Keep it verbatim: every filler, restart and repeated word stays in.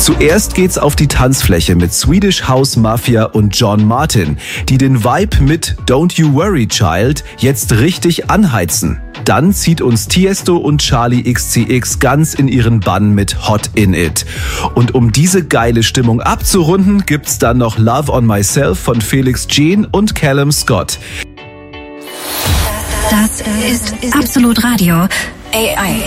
Zuerst geht's auf die Tanzfläche mit Swedish House Mafia und John Martin, die den Vibe mit Don't You Worry Child jetzt richtig anheizen. Dann zieht uns Tiesto und Charlie X C X ganz in ihren Bann mit Hot in It. Und um diese geile Stimmung abzurunden, gibt's dann noch Love on Myself von Felix Jean und Callum Scott. Das ist Absolut Radio A I.